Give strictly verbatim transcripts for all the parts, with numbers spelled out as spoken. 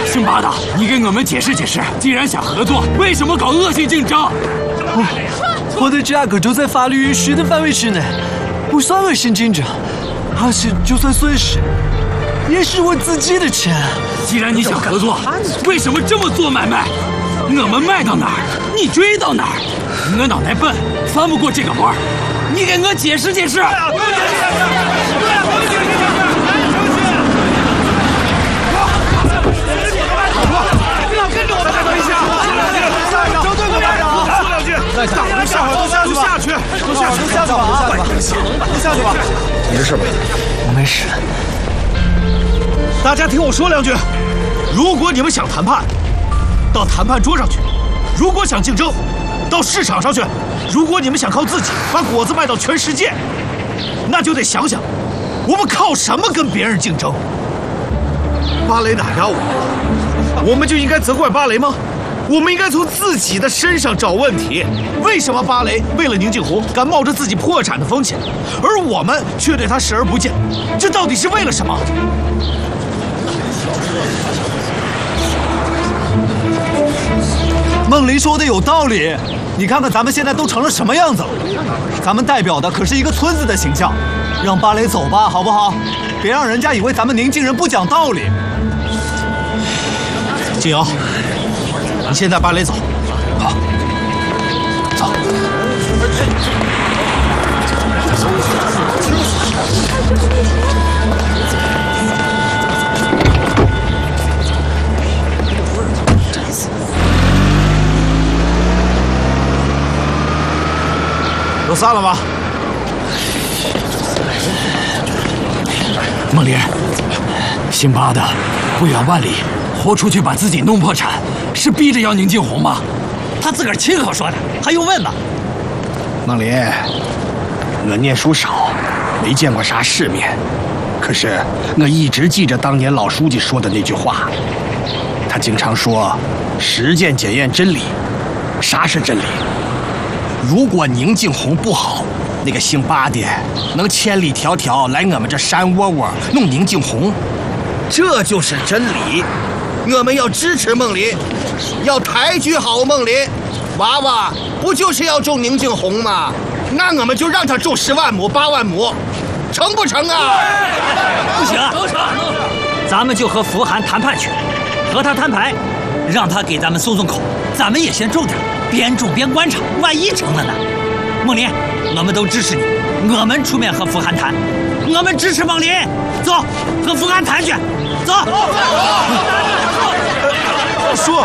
姓巴的，你给我们解释解释，既然想合作，为什么搞恶性竞争？ 我我的价格就在法律允许的范围之内，不算恶性竞争，而且就算损失，也是我自己的钱。 既然你想合作，为什么这么做买卖？我们卖到哪儿，你追到哪儿。我脑袋笨，翻不过这个弯儿，你给我解释解释。 都下去吧，都下去吧，都下去吧，都下去吧。 没事吧？ 我没事。 大家听我说两句。如果你们想谈判，到谈判桌上去；如果想竞争，到市场上去；如果你们想靠自己把果子卖到全世界，那就得想想，我们靠什么跟别人竞争？芭蕾打压我们，我们就应该责怪芭蕾吗？我们应该从自己的身上找问题。为什么芭蕾为了宁静红敢冒着自己破产的风险，而我们却对他视而不见？这到底是为了什么？ 梦玲说的有道理，你看看咱们现在都成了什么样子了？咱们代表的可是一个村子的形象，让芭蕾走吧，好不好？别让人家以为咱们宁静人不讲道理。 静瑶，你先带芭蕾走。 好，走。 都散了吧。 孟莲，姓巴的不远万里豁出去把自己弄破产，是逼着要宁静红吗？ 他自个儿亲口说的，还用问吗？ 孟林，我念书少，没见过啥世面，可是我一直记着当年老书记说的那句话，他经常说实践检验真理。啥是真理？如果宁静红不好，那个姓巴的能千里迢迢来我们这山窝窝弄宁静红，这就是真理。我们要支持孟林，要抬举好孟林。娃娃不就是要种宁静红吗？那我们就让他种十万亩、八万亩，成不成啊？ 不行，咱们就和福涵谈判去，和他摊牌，让他给咱们松松口，咱们也先种点，边种边观察，万一成了呢？孟林，我们都支持你，我们出面和福涵谈，我们支持孟林，走，和福涵谈去，走。 说。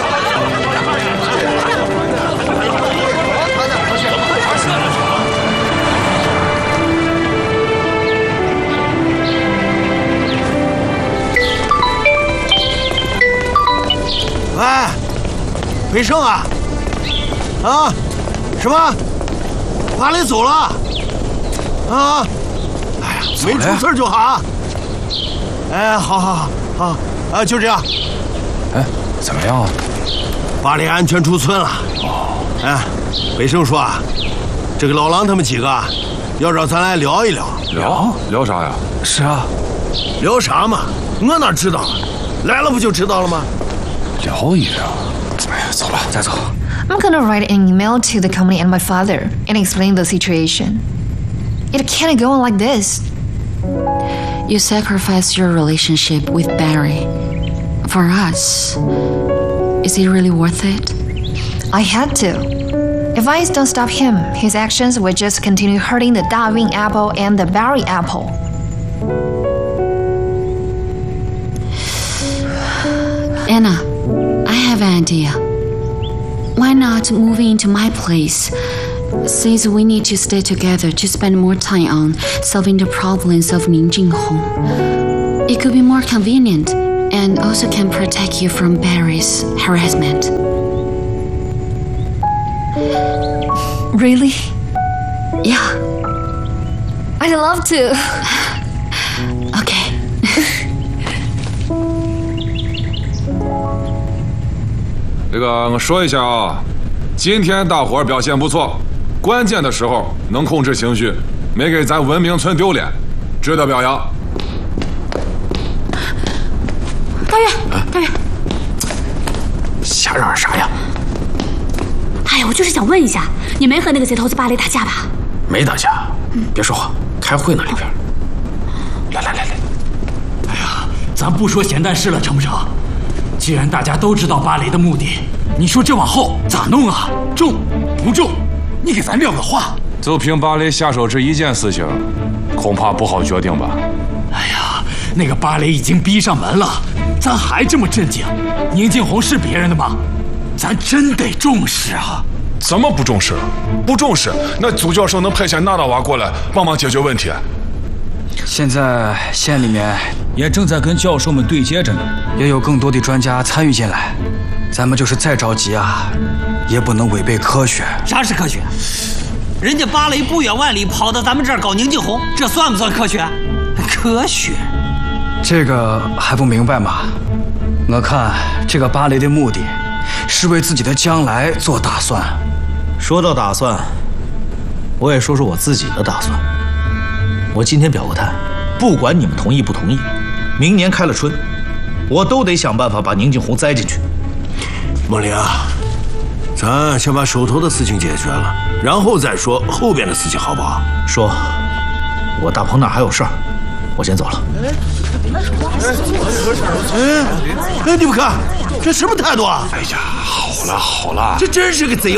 喂，北胜啊，啊，什么？芭蕾走了？啊？哎呀，没出事就好啊。哎，好好好好，啊，就这样。 哎，怎么样啊？ 芭蕾安全出村了。哦。哎，北胜说啊，这个老狼他们几个要找咱来聊一聊。 聊聊啥呀？ 是啊， 聊啥嘛？我哪知道啊？来了不就知道了吗？ 聊一聊。哎呀，走吧，再走。 I'm gonna write an email to the company and my father and explain the situation. It can't go on like this. You sacrificed your relationship with Barry. For us, is it really worth it? I had to. If I don't stop him, his actions will just continue hurting the Dawing apple and the Barry apple. Anna, I have an idea. Why not move into my place? Since we need to stay together to spend more time on solving the problems of Ning Jinghong, it could be more convenient and also can protect you from Barry's harassment. Really? Yeah. I'd love to. Okay. 这个我说一下啊，今天大伙儿表现不错，关键的时候能控制情绪，没给咱文明村丢脸，值得表扬。 大月，大月， 啥嚷嚷啥呀？ 哎呀，我就是想问一下，你没和那个贼头子巴雷打架吧？ 没打架，别说话，开会呢里边。来来来来， 哎呀，咱不说闲淡事了，成不成？既然大家都知道巴雷的目的，你说这往后咋弄啊？中不中？你给咱撂个话。 就凭巴雷下手这一件事情，恐怕不好决定吧。 哎呀，那个巴雷已经逼上门了，咱还这么镇静？宁静红是别人的吗？咱真得重视啊！ 怎么不重视？不重视，那祖教授能派遣纳达瓦过来帮忙解决问题。 现在县里面也正在跟教授们对接着呢， 也有更多的专家参与进来。咱们就是再着急啊，也不能违背科学。 啥是科学？人家巴雷不远万里跑到咱们这儿搞宁静红，这算不算科学？科学？ 这个还不明白吗？我看这个巴雷的目的是为自己的将来做打算。 说到打算，我也说说我自己的打算。我今天表个态，不管你们同意不同意，明年开了春，我都得想办法把宁静红栽进去。 孟玲啊，咱先把手头的事情解决了，然后再说后边的事情，好不好？ 说，我大鹏那儿还有事儿，我先走了。 哎，哎，你们看，这什么态度啊？ 哎呀，好了好了， 这真是个贼